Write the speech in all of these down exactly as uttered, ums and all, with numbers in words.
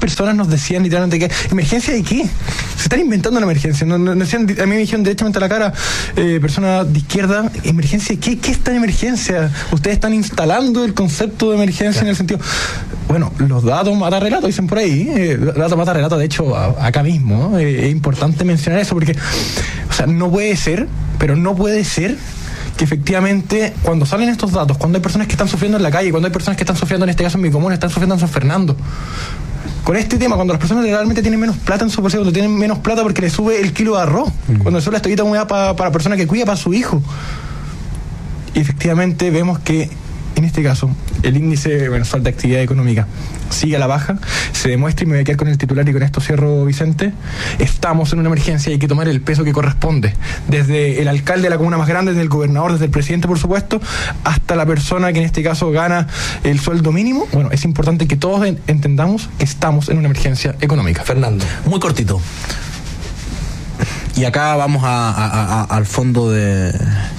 personas nos decían literalmente que, ¿emergencia de qué? Se están inventando una emergencia. No, no, no decían, a mí me dijeron directamente a la cara, eh, personas de izquierda, ¿emergencia de qué? ¿Qué está en emergencia? Ustedes están instalando el concepto de emergencia, claro, en el sentido... Bueno, los datos mata relato, dicen por ahí. Eh, datos mata relato, de hecho, a, acá mismo. Eh, es importante mencionar eso porque, o sea, no puede ser, pero no puede ser que efectivamente cuando salen estos datos, cuando hay personas que están sufriendo en la calle, cuando hay personas que están sufriendo, en este caso en mi comuna, están sufriendo en San Fernando, con este tema, cuando las personas realmente tienen menos plata en su bolsillo, cuando tienen menos plata porque le sube el kilo de arroz, mm. cuando le sube la estoquita humedad para pa la persona que cuida, para su hijo. Y efectivamente vemos que en este caso el índice mensual de actividad económica sigue a la baja, se demuestra, y me voy a quedar con el titular y con esto cierro, Vicente, estamos en una emergencia y hay que tomar el peso que corresponde, desde el alcalde de la comuna más grande, desde el gobernador, desde el presidente, por supuesto, hasta la persona que en este caso gana el sueldo mínimo. Bueno, es importante que todos entendamos que estamos en una emergencia económica. Fernando. Muy cortito. Y acá vamos a, a, a, al fondo de,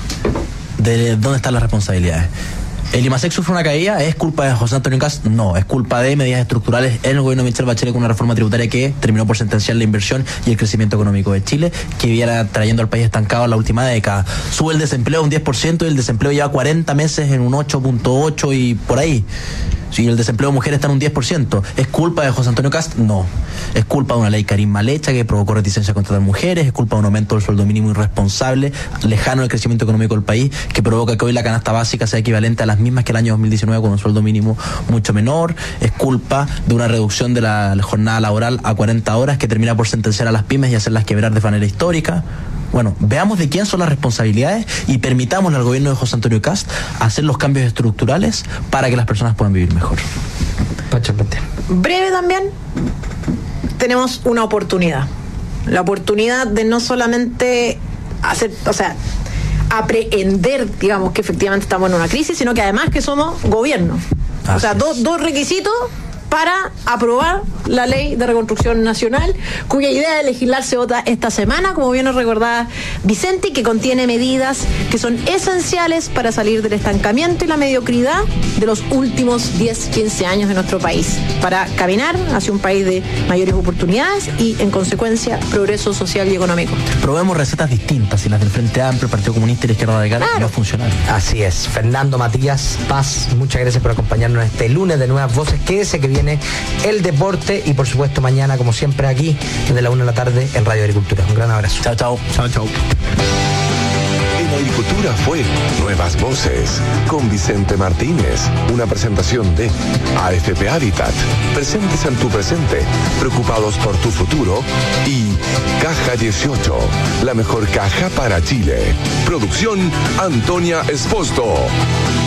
de dónde están las responsabilidades. ¿El IMASEC sufre una caída? ¿Es culpa de José Antonio Kast? No, es culpa de medidas estructurales en el gobierno de Michelle Bachelet con una reforma tributaria que terminó por sentenciar la inversión y el crecimiento económico de Chile, que viera trayendo al país estancado en la última década. Sube el desempleo un diez por ciento y el desempleo lleva cuarenta meses en un ocho punto ocho y por ahí. Y el desempleo de mujeres está en un diez por ciento. ¿Es culpa de José Antonio Kast? No. Es culpa de una ley Karim mal hecha que provocó reticencia a contratar mujeres, es culpa de un aumento del sueldo mínimo irresponsable, lejano del crecimiento económico del país, que provoca que hoy la canasta básica sea equivalente a las mismas que el año dos mil diecinueve con un sueldo mínimo mucho menor. Es culpa de una reducción de la jornada laboral a cuarenta horas que termina por sentenciar a las pymes y hacerlas quebrar de manera histórica. Bueno, veamos de quién son las responsabilidades y permitámosle al gobierno de José Antonio Kast hacer los cambios estructurales para que las personas puedan vivir mejor. Breve también, tenemos una oportunidad. La oportunidad de no solamente hacer, o sea, aprehender, digamos, que efectivamente estamos en una crisis, sino que además que somos gobierno. Así o sea, do, dos requisitos para aprobar la ley de reconstrucción nacional, cuya idea de legislar se vota esta semana, como bien nos recordaba Vicente, que contiene medidas que son esenciales para salir del estancamiento y la mediocridad de los últimos diez, quince años de nuestro país, para caminar hacia un país de mayores oportunidades y, en consecuencia, progreso social y económico. Probemos recetas distintas y las del Frente Amplio, el Partido Comunista y la Izquierda Radical claro. no funcionaron. Así es. Fernando Matías Paz, muchas gracias por acompañarnos este lunes de Nuevas Voces. Quédese que viene el deporte y por supuesto mañana como siempre aquí desde la una de la tarde en Radio Agricultura. Un gran abrazo. Chao, chao. Chao, chao. En Agricultura fue Nuevas Voces con Vicente Martínez, una presentación de A F P Habitat, presentes en tu presente, preocupados por tu futuro, y Caja dieciocho, la mejor caja para Chile. Producción Antonia Esposto.